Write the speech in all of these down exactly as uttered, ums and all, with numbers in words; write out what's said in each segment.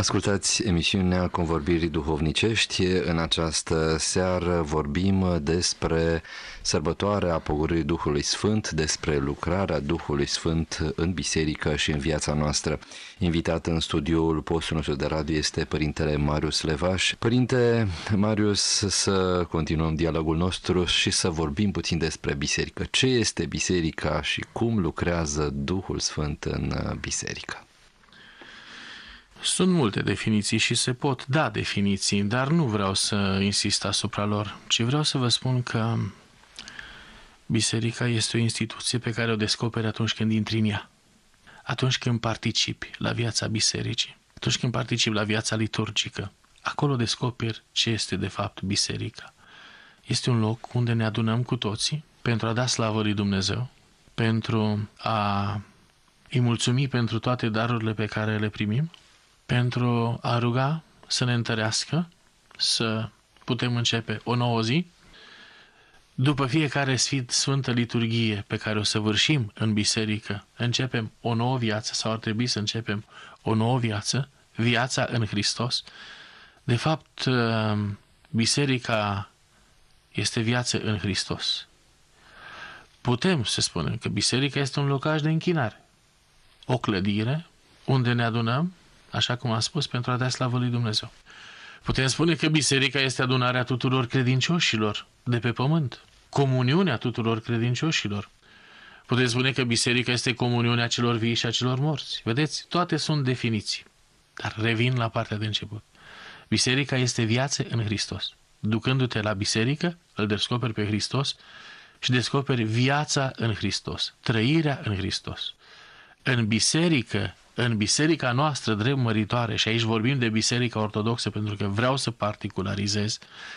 Ascultați emisiunea Convorbirii Duhovnicești. În această seară vorbim despre sărbătoarea Pogorârii Duhului Sfânt, despre lucrarea Duhului Sfânt în biserică și în viața noastră. Invitat în studioul postului nostru de radio este Părintele Marius Levaș. Părinte Marius, să continuăm dialogul nostru și să vorbim puțin despre biserică. Ce este biserica și cum lucrează Duhul Sfânt în biserică? Sunt multe definiții și se pot da definiții, dar nu vreau să insist asupra lor, ci vreau să vă spun că biserica este o instituție pe care o descoperi atunci când intri în ea, atunci când participi la viața bisericii, atunci când participi la viața liturgică. Acolo descoperi ce este de fapt biserica. Este un loc unde ne adunăm cu toții pentru a da slavă lui Dumnezeu, pentru a îi mulțumi pentru toate darurile pe care le primim, pentru a ruga să ne întărească, să putem începe o nouă zi. După fiecare sfânt, sfântă liturghie pe care o săvârșim în biserică, începem o nouă viață sau ar trebui să începem o nouă viață, viața în Hristos. De fapt, biserica este viață în Hristos. Putem să spunem că biserica este un locaș de închinare, o clădire unde ne adunăm, așa cum am spus, pentru a da slavă lui Dumnezeu. Putem spune că biserica este adunarea tuturor credincioșilor de pe pământ, comuniunea tuturor credincioșilor. Putem spune că biserica este comuniunea celor vii și a celor morți. Vedeți, toate sunt definiții. Dar revin la partea de început. Biserica este viață în Hristos. Ducându-te la biserică, îl descoperi pe Hristos și descoperi viața în Hristos, trăirea în Hristos. În biserică, în biserica noastră drept măritoare, și aici vorbim de biserica ortodoxă pentru că vreau să particularizez,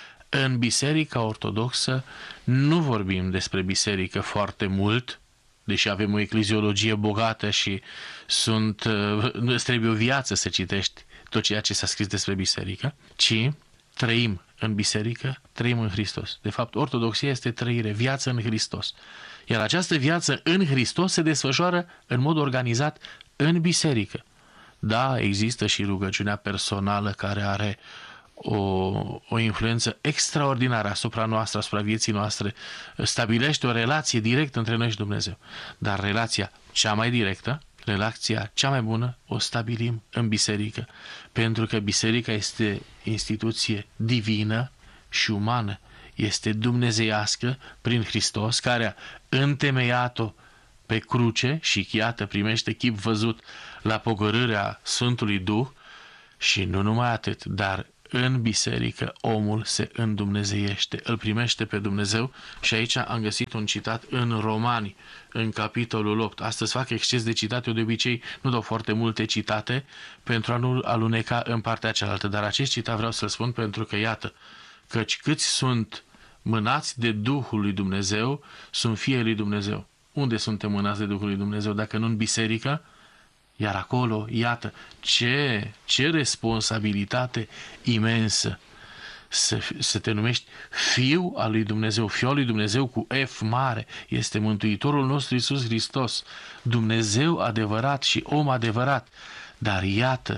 în biserica ortodoxă nu vorbim despre biserică foarte mult, deși avem o ecleziologie bogată și sunt, îți trebuie o viață să citești tot ceea ce s-a scris despre biserică, ci trăim în biserică, trăim în Hristos. De fapt, ortodoxia este trăire, viață în Hristos. Iar această viață în Hristos se desfășoară în mod organizat în biserică. Da, există și rugăciunea personală care are o, o influență extraordinară asupra noastră, asupra vieții noastre, stabilește o relație directă între noi și Dumnezeu. Dar relația cea mai directă, relația cea mai bună, o stabilim în biserică, pentru că biserica este instituție divină și umană, este dumnezeiască prin Hristos, care a întemeiat-o pe cruce și iată primește chip văzut la pogorârea Sfântului Duh și nu numai atât, dar în biserică omul se îndumnezeiește, îl primește pe Dumnezeu și aici am găsit un citat în Romani, în capitolul opt. Astăzi fac exces de citate, eu de obicei nu dau foarte multe citate pentru a nu aluneca în partea cealaltă, dar acest citat vreau să-l spun pentru că iată, căci câți sunt mânați de Duhul lui Dumnezeu, sunt fii lui Dumnezeu. Unde suntem mânați de Duhul lui Dumnezeu dacă nu în biserică? Iar acolo, iată, ce, ce responsabilitate imensă să, să te numești fiu al lui Dumnezeu, fiul al lui Dumnezeu cu F mare, este Mântuitorul nostru Iisus Hristos, Dumnezeu adevărat și om adevărat. Dar iată,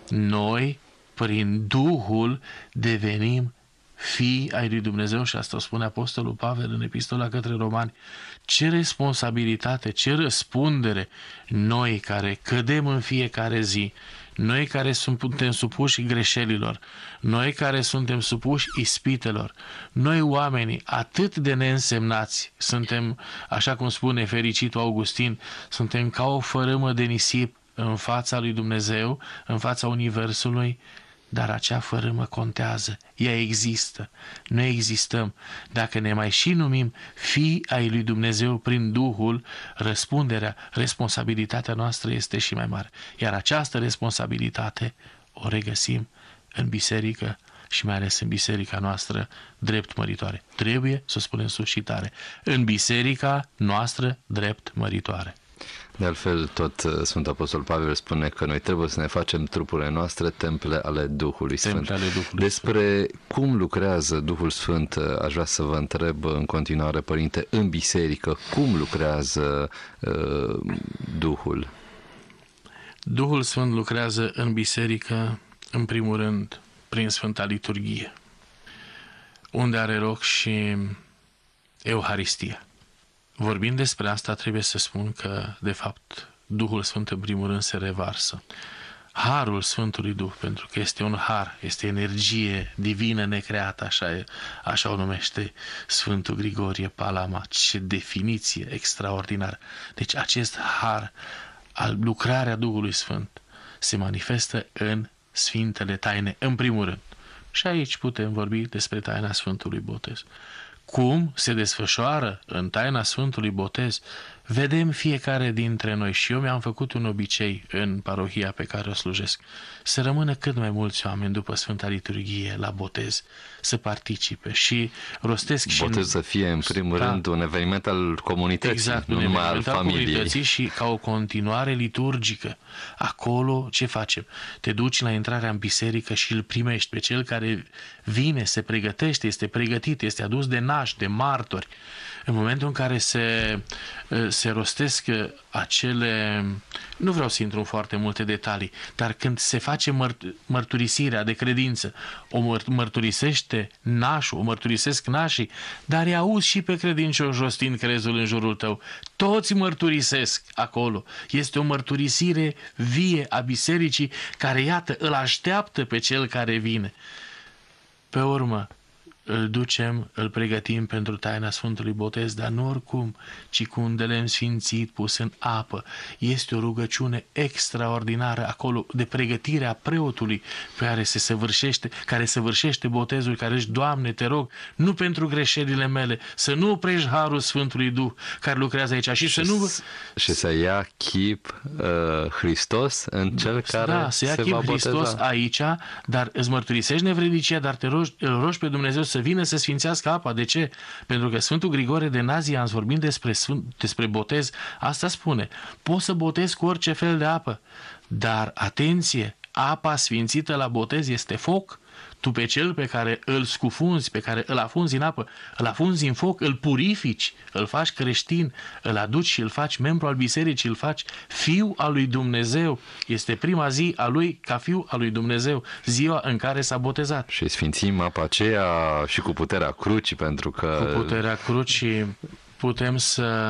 noi, prin Duhul, devenim fii ai lui Dumnezeu și asta o spune Apostolul Pavel în epistola către Romani. Ce responsabilitate, ce răspundere noi care cădem în fiecare zi, noi care suntem supuși greșelilor, noi care suntem supuși ispitelor, noi oamenii atât de neînsemnați, suntem, așa cum spune fericitul Augustin, suntem ca o fărâmă de nisip în fața lui Dumnezeu, în fața Universului, dar acea fărâmă contează, ea există, noi existăm. Dacă ne mai și numim fii ai lui Dumnezeu prin Duhul, răspunderea, responsabilitatea noastră este și mai mare. Iar această responsabilitate o regăsim în biserică și mai ales în biserica noastră drept măritoare. Trebuie să spunem sus și tare, în biserica noastră drept măritoare. De altfel, tot Sfântul Apostol Pavel spune că noi trebuie să ne facem trupurile noastre temple ale Duhului Sfânt. Temple ale Duhului Despre Sfânt. Cum lucrează Duhul Sfânt, aș vrea să vă întreb în continuare, Părinte, în biserică, cum lucrează uh, Duhul? Duhul Sfânt lucrează în biserică în primul rând, prin Sfânta Liturghie, unde are loc și Euharistia. Vorbind despre asta, trebuie să spun că, de fapt, Duhul Sfânt în primul rând se revarsă. Harul Sfântului Duh, pentru că este un har, este energie divină necreată, așa, așa o numește Sfântul Grigorie Palama. Ce definiție extraordinară! Deci acest har al lucrarea Duhului Sfânt se manifestă în Sfintele Taine, în primul rând. Și aici putem vorbi despre taina Sfântului Botez. Cum se desfășoară în taina Sfântului Botez, vedem fiecare dintre noi. Și eu mi-am făcut un obicei în parohia pe care o slujesc, să rămână cât mai mulți oameni după Sfânta Liturghie la botez, să participe și rostesc și... Botez să fie, în primul da. rând, un eveniment al comunității, exact, nu numai al familiei. Și ca o continuare liturgică. Acolo ce facem? Te duci la intrarea în biserică și îl primești pe cel care vine, se pregătește, este pregătit, este adus de nași, de martori. În momentul în care se, se rostesc acele... Nu vreau să intru în foarte multe detalii, dar când se face mărt- mărturisirea de credință, o măr- mărturisește nașul, o mărturisesc nașii, dar îi auzi și pe credincioși rostind crezul în jurul tău. Toți mărturisesc acolo. Este o mărturisire vie a bisericii care, iată, îl așteaptă pe cel care vine. Pe urmă, îl ducem, îl pregătim pentru taina Sfântului Botez, dar nu oricum, ci cu un de lemn sfințit pus în apă. Este o rugăciune extraordinară acolo de pregătire a preotului pe care se săvârșește, care săvârșește botezul, care își, Doamne, te rog, nu pentru greșelile mele, să nu oprești harul Sfântului Duh care lucrează aici și, și să nu... Și să ia chip uh, Hristos în cel care da, să ia se chip va Hristos boteza. aici, dar îți mărturisești nevrednicia, dar te rogi, îl rogi pe Dumnezeu să vină să sfințească apa. De ce? Pentru că Sfântul Grigore de Nazianz, vorbind despre, despre botez, asta spune: poți să botezi cu orice fel de apă, dar atenție, apa sfințită la botez este foc. Tu pe cel pe care îl scufunzi, pe care îl afunzi în apă, îl afunzi în foc, îl purifici, îl faci creștin, îl aduci și îl faci membru al bisericii, îl faci fiu al lui Dumnezeu. Este prima zi a lui ca fiu al lui Dumnezeu, ziua în care s-a botezat. Și sfințim apa aceea și cu puterea crucii, pentru că... Cu puterea crucii putem să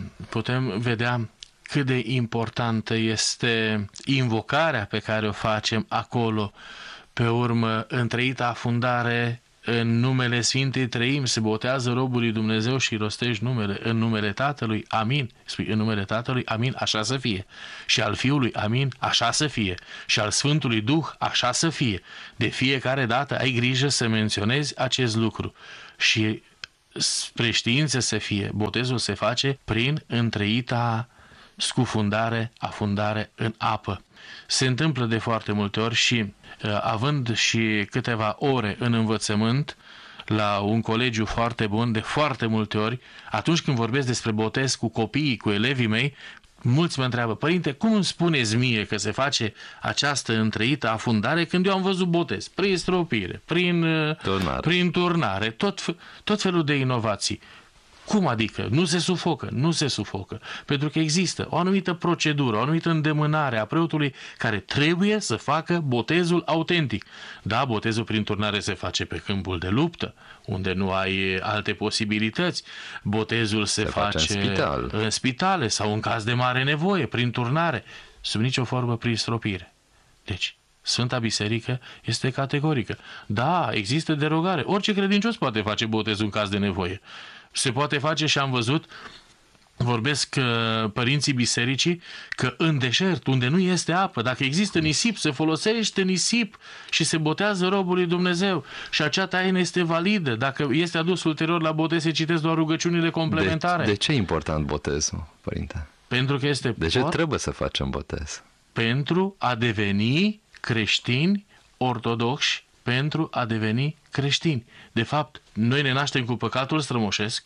putem vedea cât de importantă este invocarea pe care o facem acolo. Pe urmă, întreita afundare în numele Sfintei Treimi, se botează robul lui Dumnezeu și rostești numele în numele Tatălui, amin. Spui în numele Tatălui, amin, așa să fie. Și al Fiului, amin, așa să fie. Și al Sfântului Duh, așa să fie. De fiecare dată ai grijă să menționezi acest lucru. Și spre știință să fie, botezul se face prin întreita scufundare, afundare în apă. Se întâmplă de foarte multe ori și având și câteva ore în învățământ la un colegiu foarte bun, de foarte multe ori, atunci când vorbesc despre botez cu copiii, cu elevii mei, mulți mă întreabă: părinte, cum îmi spuneți mie că se face această întreită afundare când eu am văzut botez? Prin stropire, prin turnare, prin turnare tot, tot felul de inovații. Cum adică? Nu se sufocă? Nu se sufocă. Pentru că există o anumită procedură, o anumită îndemânare a preotului care trebuie să facă botezul autentic. Da, botezul prin turnare se face pe câmpul de luptă, unde nu ai alte posibilități. Botezul se, se face, face în, spital. în spitale sau în caz de mare nevoie, prin turnare, sub nicio formă prin stropire. Deci, Sfânta Biserică este categorică. Da, există derogare. Orice credincios poate face botezul în caz de nevoie. Se poate face și am văzut, vorbesc uh, părinții bisericii, că în deșert, unde nu este apă, dacă există nisip, se folosește nisip și se botează robul lui Dumnezeu. Și acea taină este validă. Dacă este adus ulterior la botez, se citesc doar rugăciunile complementare. De, de ce e important botezul, părinte? Pentru că este... De ce por... trebuie să facem botez? Pentru a deveni creștini ortodoxi, pentru a deveni creștini. De fapt, noi ne naștem cu păcatul strămoșesc,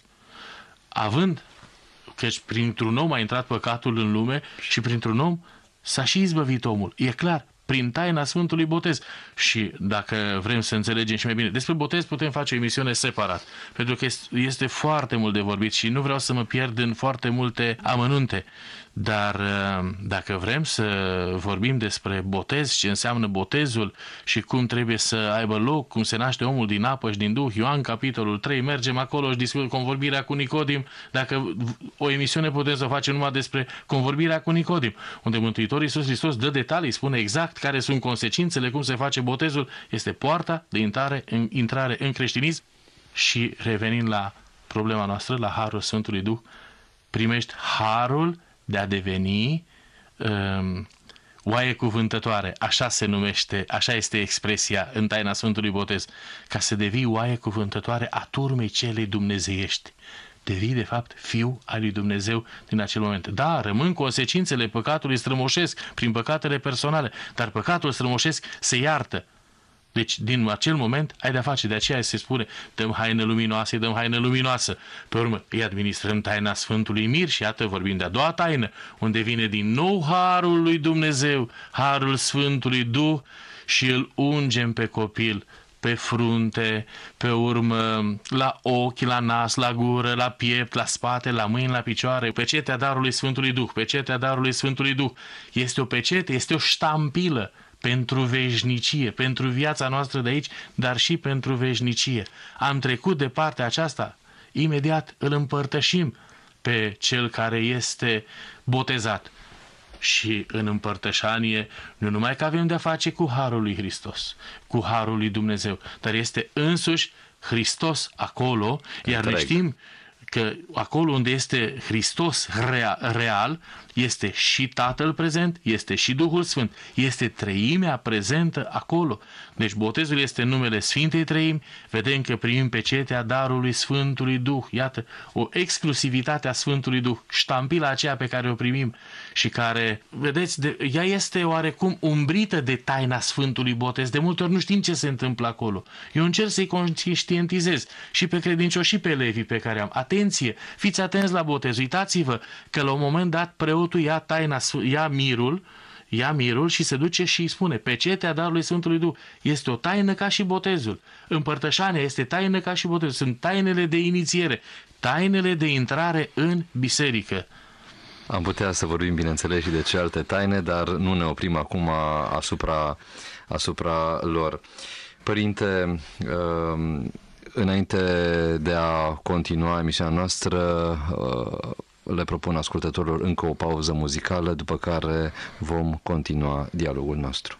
având, căci printr-un om a intrat păcatul în lume și printr-un om s-a și izbăvit omul. E clar, prin taina Sfântului Botez. Și dacă vrem să înțelegem și mai bine, despre botez putem face o emisiune separat, pentru că este foarte mult de vorbit și nu vreau să mă pierd în foarte multe amănunte. Dar dacă vrem să vorbim despre botez, ce înseamnă botezul și cum trebuie să aibă loc, cum se naște omul din apă și din Duh, Ioan capitolul trei, mergem acolo și discutăm convorbirea cu Nicodim. Dacă o emisiune putem să o facem numai despre convorbirea cu Nicodim, unde Mântuitorul Iisus Hristos dă detalii, spune exact care sunt consecințele, cum se face botezul, este poarta de intrare în, intrare în creștinism. Și revenind la problema noastră, la harul Sfântului Duh, primești harul de a deveni um, oaie cuvântătoare, așa se numește, așa este expresia în taina Sfântului Botez, ca să devii oaie cuvântătoare a turmei celei dumnezeiești. Devii, de fapt, fiu al lui Dumnezeu din acel moment. Da, rămân consecințele păcatului strămoșesc prin păcatele personale, dar păcatul strămoșesc se iartă. Deci, din acel moment, ai de-a face. De aceea se spune, dăm haină luminoasă, dăm haină luminoasă. Pe urmă, îi administrăm taina Sfântului Mir și iată, vorbim de a doua taină, unde vine din nou harul lui Dumnezeu, harul Sfântului Duh și îl ungem pe copil, pe frunte, pe urmă, la ochi, la nas, la gură, la piept, la spate, la mâini, la picioare. Pecetea darului Sfântului Duh, pecetea darului Sfântului Duh. Este o pecete, este o ștampilă pentru veșnicie, pentru viața noastră de aici, dar și pentru veșnicie. Am trecut de partea aceasta, imediat îl împărtășim pe cel care este botezat. Și în împărtășanie, nu numai că avem de-a face cu harul lui Hristos, cu harul lui Dumnezeu, dar este însuși Hristos acolo, iar noi știm că acolo unde este Hristos real, este și Tatăl prezent, este și Duhul Sfânt, este treimea prezentă acolo. Deci botezul este în numele Sfintei Treimi, vedem că primim pecetea darului Sfântului Duh, iată, o exclusivitate a Sfântului Duh, ștampila aceea pe care o primim și care, vedeți, de, ea este oarecum umbrită de taina Sfântului Botez. De multe ori nu știm ce se întâmplă acolo. Eu încerc să-i conștientizez și pe credincioși și pe elevii pe care am. Atenție, fiți atenți la botez, uitați-vă că la un moment dat preotul ia taina, ia mirul, ia mirul și se duce și îi spune, pecetea darului Sfântului Duh este o taină ca și botezul. Împărtășania este taină ca și botezul. Sunt tainele de inițiere, tainele de intrare în biserică. Am putea să vorbim, bineînțeles, și de celelalte taine, dar nu ne oprim acum asupra, asupra lor. Părinte, înainte de a continua emisiunea noastră, le propun ascultătorilor încă o pauză muzicală, după care vom continua dialogul nostru.